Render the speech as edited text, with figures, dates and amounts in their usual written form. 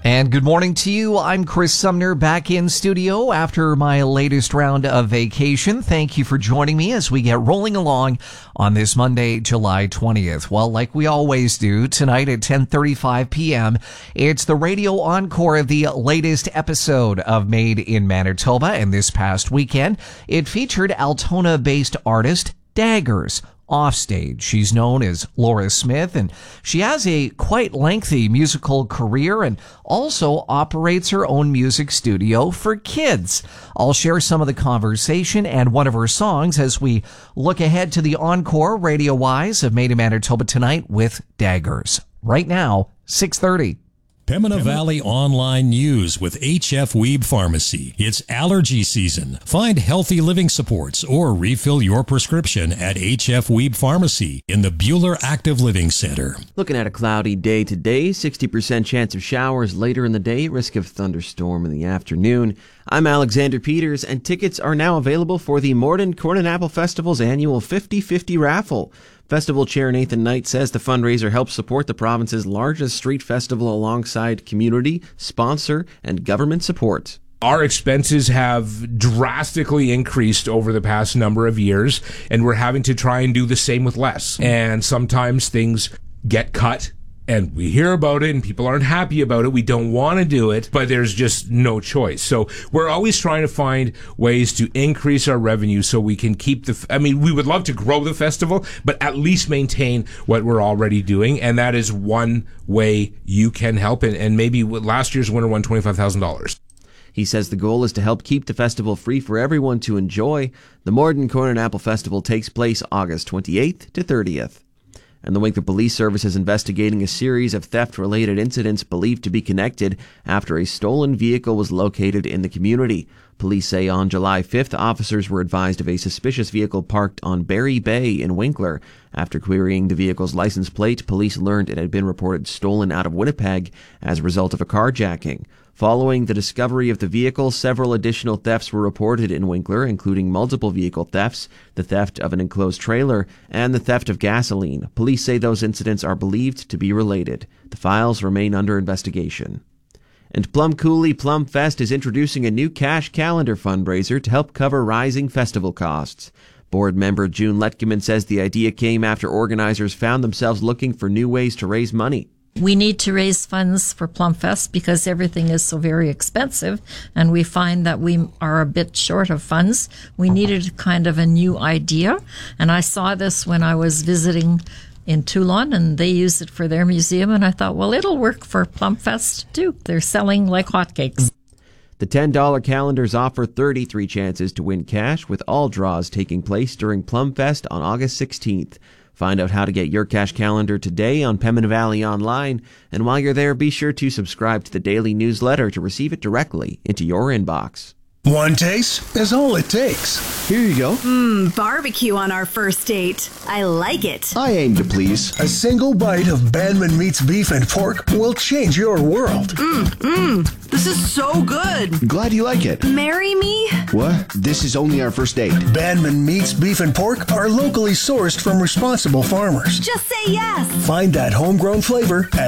And good morning to you. I'm Chris Sumner, back in studio after my latest round of vacation. Thank you for joining me as we get rolling along on this Monday, July 20th. Well, like we always do, tonight at 10:35 p.m., it's the radio encore of the latest episode of Made in Manitoba. And this past weekend, it featured Altona-based artist Daggers offstage. She's known as Laura Smith, and she has a quite lengthy musical career and also operates her own music studio for kids. I'll share some of the conversation and one of her songs as we look ahead to the encore radio-wise of Made in Manitoba tonight with Daggers. Right now, 6:30. Pembina Valley Online News with HF Weeb Pharmacy. It's allergy season. Find healthy living supports or refill your prescription at HF Weeb Pharmacy in the Buhler Active Living Center. Looking at a cloudy day today, 60% chance of showers later in the day, risk of thunderstorm in the afternoon. I'm Alexander Peters, and tickets are now available for the Morden Corn and Apple Festival's annual 50-50 raffle. Festival Chair Nathan Knight says the fundraiser helps support the province's largest street festival alongside community, sponsor, and government support. Our expenses have drastically increased over the past number of years, and we're having to try and do the same with less. And sometimes things get cut, and we hear about it, and people aren't happy about it. We don't want to do it, but there's just no choice. So we're always trying to find ways to increase our revenue so we can keep we would love to grow the festival, but at least maintain what we're already doing, and that is one way you can help. And maybe last year's winner won $25,000. He says the goal is to help keep the festival free for everyone to enjoy. The Morden Corn and Apple Festival takes place August 28th to 30th. And the Winkler Police Service is investigating a series of theft-related incidents believed to be connected after a stolen vehicle was located in the community. Police say on July 5th, officers were advised of a suspicious vehicle parked on Barry Bay in Winkler. After querying the vehicle's license plate, police learned it had been reported stolen out of Winnipeg as a result of a carjacking. Following the discovery of the vehicle, several additional thefts were reported in Winkler, including multiple vehicle thefts, the theft of an enclosed trailer, and the theft of gasoline. Police say those incidents are believed to be related. The files remain under investigation. And Plum Coulee Plum Fest is introducing a new cash calendar fundraiser to help cover rising festival costs. Board member June Letkeman says the idea came after organizers found themselves looking for new ways to raise money. We need to raise funds for Plumfest because everything is so very expensive, and we find that we are a bit short of funds. We needed kind of a new idea, and I saw this when I was visiting in Toulon, and they use it for their museum, and I thought, well, it'll work for Plumfest too. They're selling like hotcakes. The $10 calendars offer 33 chances to win cash, with all draws taking place during Plumfest on August 16th. Find out how to get your cash calendar today on Pembina Valley Online. And while you're there, be sure to subscribe to the daily newsletter to receive it directly into your inbox. One taste is all it takes. Here you go. Barbecue on our first date. I like it. I aim to please. A single bite of Banman Meats beef and pork will change your world. This is so good. Glad you like it. Marry me? What? This is only our first date. Banman Meats beef and pork are locally sourced from responsible farmers. Just say yes. Find that homegrown flavor at